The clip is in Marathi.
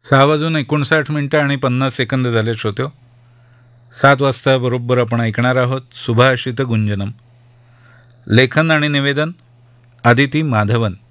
6:59 झाले श्रोत्यो. 7 वाजता बरोबर आपण ऐकणार आहोत सुभाषित गुंजनम. लेखन आणि निवेदन आदिती माधवन.